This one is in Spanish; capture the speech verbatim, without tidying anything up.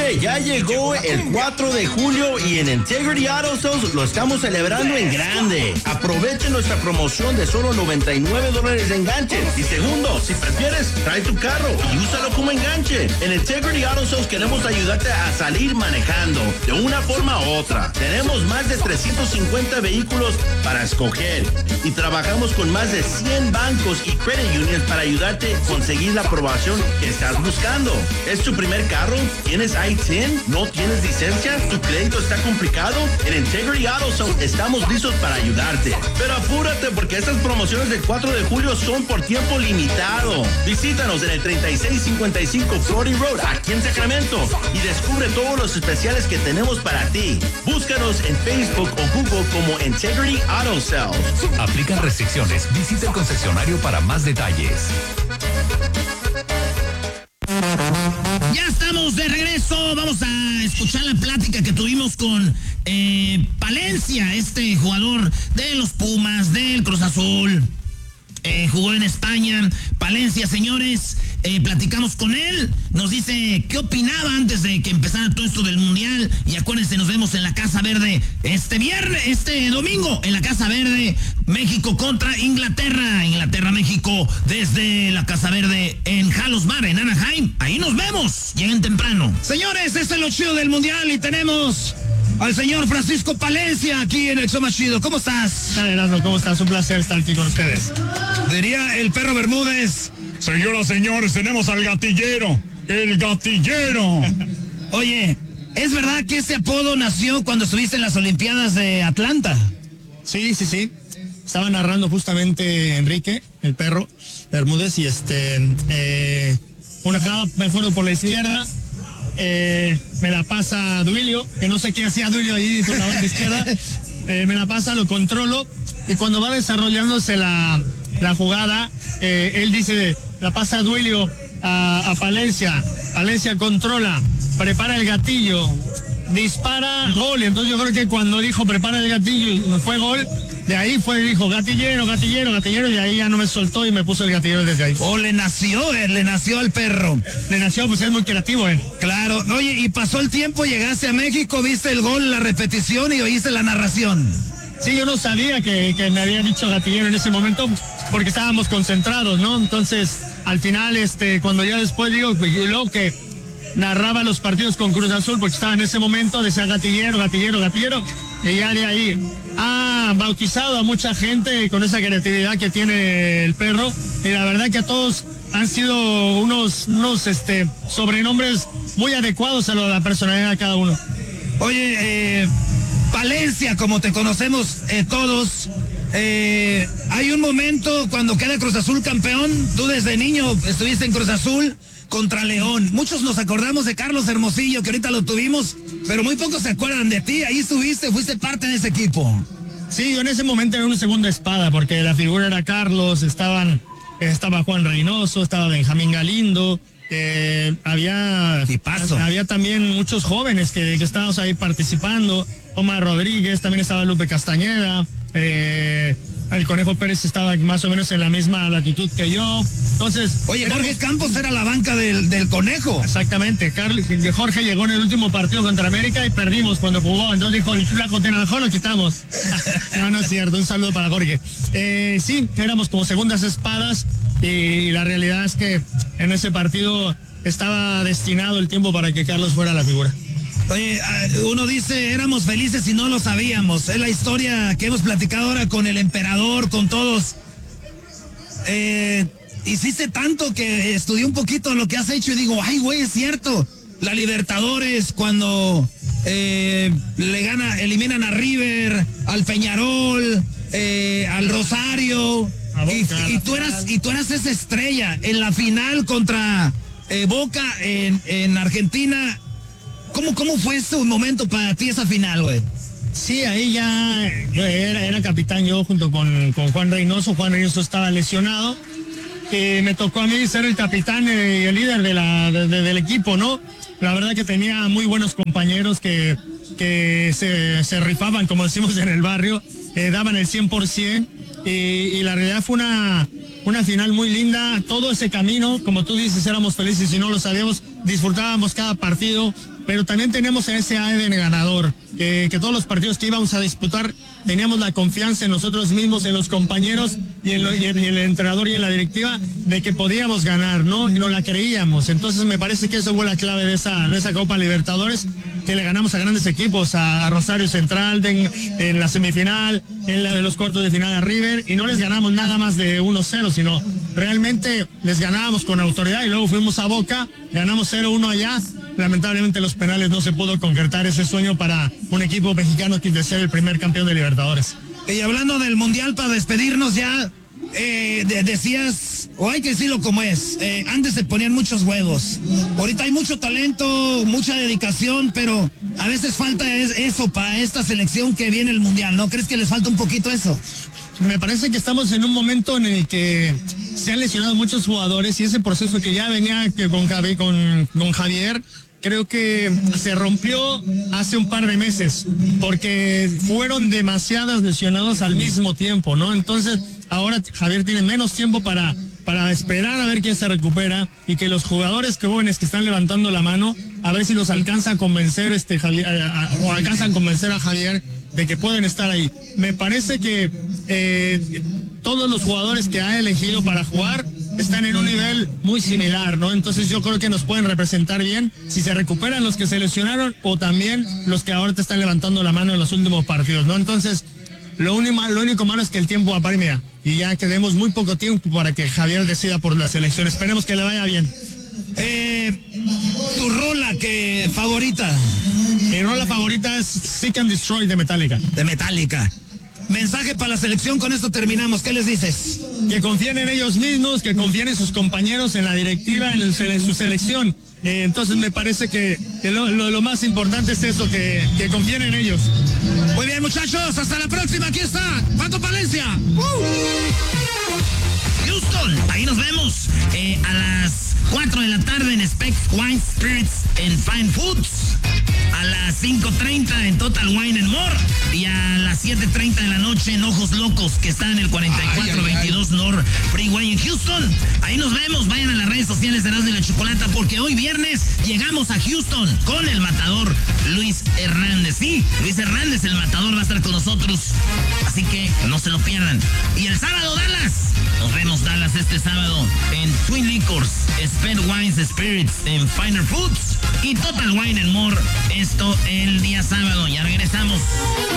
Oye, ya llegó el cuatro de julio y en Integrity Auto Sales lo estamos celebrando en grande. Aprovechen nuestra promoción de solo noventa y nueve dólares de enganche. Y segundo, si prefieres, trae tu carro y úsalo como enganche. En Integrity Auto Sales queremos ayudarte a salir manejando de una forma u otra. Tenemos más de trescientos cincuenta vehículos para escoger y trabajamos con más de cien bancos y credit unions para ayudarte a conseguir la aprobación que estás buscando. ¿Es tu primer carro? ¿Tienes I ten? ¿No tienes licencia? ¿Tu crédito está complicado? En Integrity Auto Sales estamos listos para ayudarte. Pero apúrate porque estas promociones del cuatro de julio son por tiempo limitado. Visítanos en el treinta y seis cincuenta y cinco Florida Road, aquí en Sacramento, y descubre todos los especiales que tenemos para ti. Búscanos en Facebook o Google como Integrity Auto Sales. Aplican restricciones. Visita el concesionario para más detalles. Ya estamos de regreso. Vamos a escuchar la plática que tuvimos con eh, Palencia, este jugador de los Pumas, del Cruz Azul. Eh, jugó en España. Palencia, señores, eh, platicamos con él. Nos dice qué opinaba antes de que empezara todo esto del Mundial. Y acuérdense, nos vemos en la Casa Verde este viernes, este domingo, en la Casa Verde, México contra Inglaterra. Inglaterra-México desde la Casa Verde en Halos Bar, en Anaheim. Ahí nos vemos. Lleguen temprano. Señores, este es lo chido del Mundial y tenemos al señor Francisco Palencia aquí en el Show Más Chido. ¿Cómo estás? Erasmo, ¿cómo estás? Un placer estar aquí con ustedes. Diría el Perro Bermúdez. Señoras, señores, tenemos al gatillero. ¡El gatillero! Oye, ¿es verdad que ese apodo nació cuando estuviste en las Olimpiadas de Atlanta? Sí, sí, sí. Estaba narrando justamente Enrique, el Perro Bermúdez, y este... Eh, una jugada me fue por la izquierda. Eh, me la pasa Duilio, que no sé qué hacía Duilio ahí por la banda izquierda. Eh, me la pasa, lo controlo, y cuando va desarrollándose la, la jugada, eh, él dice, la pasa Duilio a, a Palencia, Palencia controla, prepara el gatillo, dispara, gol. Y entonces yo creo que cuando dijo prepara el gatillo y fue gol, de ahí fue, dijo gatillero, gatillero, gatillero, y ahí ya no me soltó y me puso el gatillero desde ahí. Oh, le nació, eh, le nació al perro. Le nació, pues es muy creativo, eh. Claro. Oye, y pasó el tiempo, llegaste a México, viste el gol, la repetición y oíste la narración. Sí, yo no sabía que, que me había dicho gatillero en ese momento porque estábamos concentrados, ¿no? Entonces, al final, este, cuando ya después digo, y luego que narraba los partidos con Cruz Azul, porque estaba en ese momento, decía gatillero, gatillero, gatillero, y ya de ahí ha bautizado a mucha gente con esa creatividad que tiene el perro, y la verdad que a todos han sido unos, unos este, sobrenombres muy adecuados a la personalidad de cada uno. Oye, eh, Palencia, como te conocemos eh, todos, eh, hay un momento cuando queda Cruz Azul campeón, tú desde niño estuviste en Cruz Azul contra León. Muchos nos acordamos de Carlos Hermosillo, que ahorita lo tuvimos, pero muy pocos se acuerdan de ti. Ahí estuviste, fuiste parte de ese equipo. Sí, yo en ese momento era una segunda espada, porque la figura era Carlos, estaban, estaba Juan Reynoso, estaba Benjamín Galindo, eh, había, había también muchos jóvenes que, que estábamos ahí participando. Omar Rodríguez, también estaba Lupe Castañeda, eh, el Conejo Pérez estaba más o menos en la misma latitud que yo. Entonces, oye, Jorge Campos era la banca del, del Conejo. Exactamente, Carlos, Jorge llegó en el último partido contra América y perdimos cuando jugó, entonces dijo, el flaco tiene mejor, lo quitamos. No, no es cierto, un saludo para Jorge. Eh, sí, éramos como segundas espadas y la realidad es que en ese partido estaba destinado el tiempo para que Carlos fuera la figura. Oye, uno dice, éramos felices y no lo sabíamos. Es la historia que hemos platicado ahora con el emperador, con todos. Eh, hiciste tanto que estudié un poquito lo que has hecho y digo, ay, güey, es cierto. La Libertadores, cuando eh, le gana, eliminan a River, al Peñarol, eh, al Rosario. Y, y, tú eras, y tú eras esa estrella en la final contra eh, Boca en, en Argentina. ¿Cómo, ¿Cómo fue ese momento para ti, esa final, güey? Sí, ahí ya yo era, era capitán yo junto con, con Juan Reynoso. Juan Reynoso estaba lesionado. Eh, me tocó a mí ser el capitán y el líder de la, de, de, del equipo, ¿no? La verdad que tenía muy buenos compañeros que, que se, se rifaban, como decimos en el barrio, eh, daban el cien por ciento. Y, y la realidad fue una, una final muy linda. Todo ese camino, como tú dices, éramos felices y no lo sabíamos. Disfrutábamos cada partido. pero también tenemos ese A D N ganador, que, que todos los partidos que íbamos a disputar teníamos la confianza en nosotros mismos, en los compañeros y en, lo, y en el entrenador y en la directiva de que podíamos ganar, ¿no? Y no la creíamos. Entonces me parece que eso fue la clave de esa, de esa Copa Libertadores, que le ganamos a grandes equipos, a, a Rosario Central de, en la semifinal, en la de los cuartos de final a River, y no les ganamos nada más de uno cero, sino realmente les ganábamos con autoridad, y luego fuimos a Boca, ganamos cero uno allá. Lamentablemente los penales no se pudo concretar ese sueño para un equipo mexicano que quiere ser el primer campeón de Libertadores. Y hablando del Mundial, para despedirnos ya, eh, de, decías, o hay que decirlo como es, eh, antes se ponían muchos huevos, ahorita hay mucho talento, mucha dedicación, pero a veces falta es, eso para esta selección que viene el Mundial, ¿no? ¿Crees que les falta un poquito eso? Me parece que estamos en un momento en el que se han lesionado muchos jugadores, y ese proceso que ya venía que con, Javi, con, con Javier, creo que se rompió hace un par de meses, porque fueron demasiados lesionados al mismo tiempo, ¿no? Entonces, ahora Javier tiene menos tiempo para, para esperar a ver quién se recupera, y que los jugadores jóvenes que están levantando la mano, a ver si los alcanza a convencer este Javier, a, a, o alcanzan a convencer a Javier de que pueden estar ahí. Me parece que eh, todos los jugadores que ha elegido para jugar están en un nivel muy similar, ¿no? Entonces yo creo que nos pueden representar bien si se recuperan los que se lesionaron, o también los que ahora te están levantando la mano en los últimos partidos, ¿no? Entonces, lo único, lo único malo es que el tiempo apremia, y ya quedemos muy poco tiempo para que Javier decida por la selección. Esperemos que le vaya bien. Eh, tu rola que favorita. Mi rola favorita es Seek and Destroy de Metallica. De Metallica. Mensaje para la selección, con esto terminamos. ¿Qué les dices? Que confíen en ellos mismos, que confíen en sus compañeros, en la directiva, en, el, en su selección. Eh, entonces me parece que, que lo, lo, lo más importante es eso, que, que confíen en ellos. Muy bien, muchachos, hasta la próxima. Aquí está Pato Palencia. ¡Uh! Houston, ahí nos vemos eh, a las cuatro de la tarde en Specs Wine Spirits and Fine Foods, a las cinco treinta en Total Wine and More, y a las siete treinta de la noche en Ojos Locos, que está en el cuarenta y cuatro veintidós North Freeway en Houston. Ahí nos vemos. Vayan a las redes sociales de Erasmo y la Chocolata, porque hoy viernes llegamos a Houston con el matador Luis Hernández. Sí, Luis Hernández, el matador, va a estar con nosotros, así que no se lo pierdan. Y el sábado, Dallas. Nos vemos, Dallas, este sábado en Twin Liquors, Sped Wines Spirits en Finer Foods y Total Wine and More. Esto el día sábado. Ya regresamos.